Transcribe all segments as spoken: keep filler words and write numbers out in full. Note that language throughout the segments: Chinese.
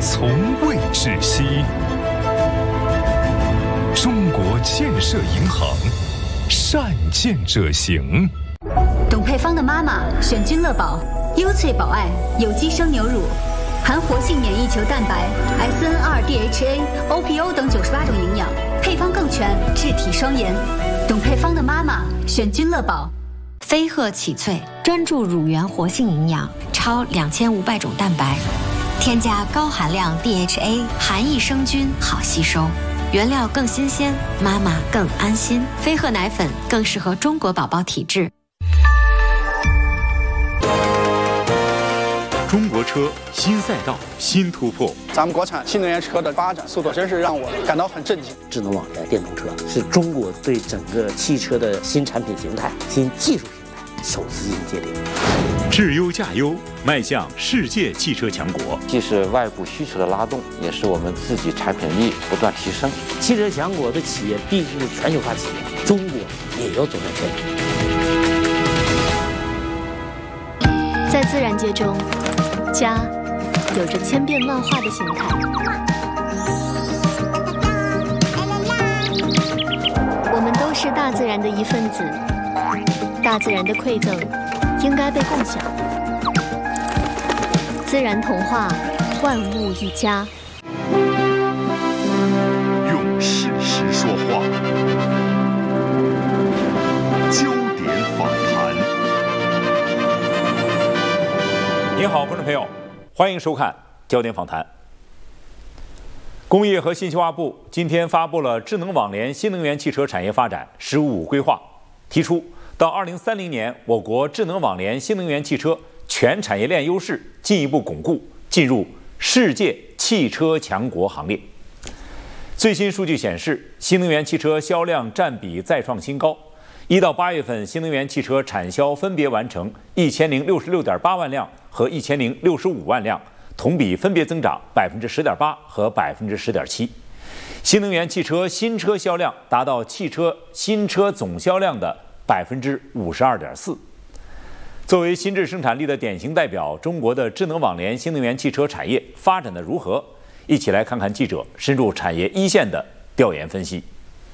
从未止息。中国建设银行，善建者行。 董佩芳的妈妈选君乐宝，优萃宝爱有机生牛乳，含活性免疫球蛋白、S N 二 D H A、O P O 等九十八种营养，配方更全，治体双颜。董佩芳的妈妈选君乐宝。 飞鹤启萃专注乳源活性营养，超两千五百种蛋白，添加高含量 D H A， 含益生菌，好吸收。原料更新鲜，妈妈更安心。飞鹤奶粉更适合中国宝宝体质。 中国车新赛道新突破， 咱们国产新能源车的发展速度真是让我感到很震惊。 智能网联电动车是中国对整个汽车的新产品形态、新技术形态首次进行界定。 智优驾优迈向世界汽车强国， 既是外部需求的拉动，也是我们自己产品力不断提升。 汽车强国的企业必须是全球化企业，中国也要走在前面。在自然界中，家有着千变万化的形态。我们都是大自然的一份子，大自然的馈赠应该被共享。自然童话，万物一家。 用事实说话，焦点访谈。 您好，观众朋友，欢迎收看焦点访谈。工业和信息化部今天发布了智能网联新能源汽车产业发展“十五五”规划，提出到二零三零年，我国智能网联新能源汽车全产业链优势进一步巩固，进入世界汽车强国行列。最新数据显示，新能源汽车销量占比再创新高。一到八月份，新能源汽车产销分别完成一千零六十六点八万辆和一千零六十五万辆，同比分别增长百分之十点八和百分之十点七。新能源汽车新车销量达到汽车新车总销量的百分之五十二点四。作为新质生产力的典型代表，中国的智能网联新能源汽车产业发展的如何？一起来看看记者深入产业一线的调研分析。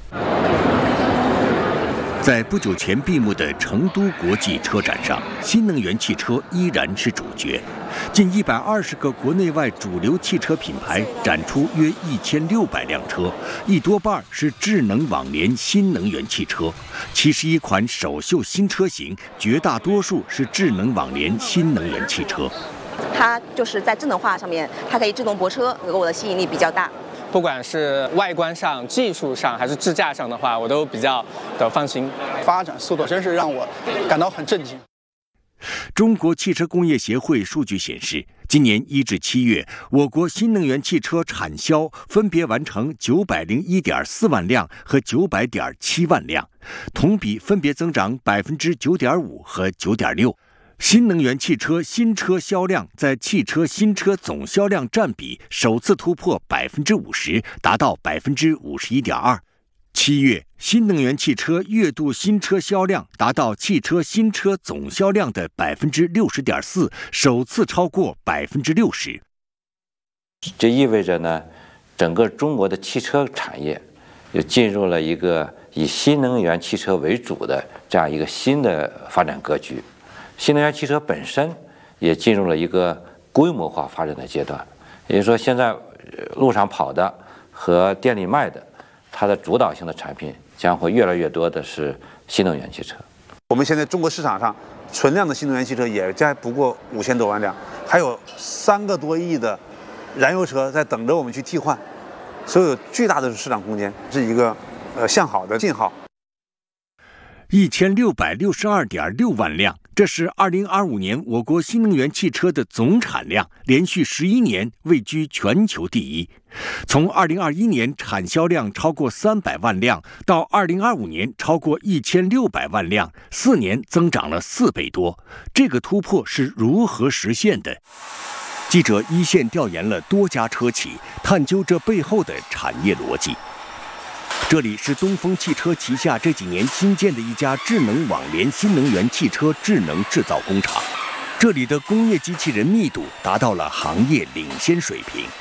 在不久前闭幕的成都国际车展上，新能源汽车依然是主角。近一百二十个国内外主流汽车品牌展出约一千六百辆车，一多半是智能网联新能源汽车。七十一款首秀新车型，绝大多数是智能网联新能源汽车。 它就是在智能化上面，它可以自动泊车，给我的吸引力比较大。 不管是外观上、技术上还是智驾上的话，我都比较的放心。 发展速度真是让我感到很震惊。 中国汽车工业协会数据显示，今年一至七月，我国新能源汽车产销分别完成九百零一点四万辆和九百点七万辆，同比分别增长百分之九点五和九点六。新能源汽车新车销量在汽车新车总销量占比首次突破百分之五十，达到百分之五十一点二。七月，新能源汽车月度新车销量达到汽车新车总销量的百分之六十点四，首次超过百分之六十。 这意味着呢，整个中国的汽车产业又进入了一个以新能源汽车为主的这样一个新的发展格局。新能源汽车本身也进入了一个规模化发展的阶段，也就是说，现在路上跑的和店里卖的，它的主导性的产品将会越来越多的是新能源汽车。 我们现在中国市场上存量的新能源汽车也才不过五千多万辆，还有三个多亿的燃油车在等着我们去替换，所以有巨大的市场空间，是一个呃向好的信号。 一千六百六十二点六万辆，这是二零二五年我国新能源汽车的总产量，连续十一年位居全球第一。从二零二一年产销量超过三百万辆，到二零二五年超过一千六百万辆，四年增长了四倍多。这个突破是如何实现的？记者一线调研了多家车企，探究这背后的产业逻辑。这里是东风汽车旗下这几年新建的一家智能网联新能源汽车智能制造工厂，这里的工业机器人密度达到了行业领先水平。